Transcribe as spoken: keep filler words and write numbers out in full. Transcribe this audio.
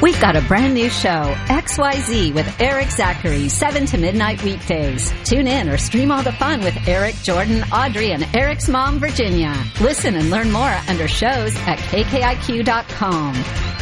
We've got a brand new show, X Y Z with Eric Zachary, seven to midnight weekdays. Tune in or stream all the fun with Eric, Jordan, Audrey, and Eric's mom, Virginia. Listen and learn more under shows at K K I Q dot com.